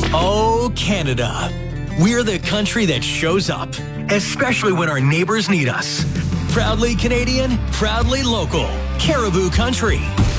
Oh, Canada. We're the country that shows up, especially when our neighbors need us. Proudly Canadian, proudly local. Caribou Country.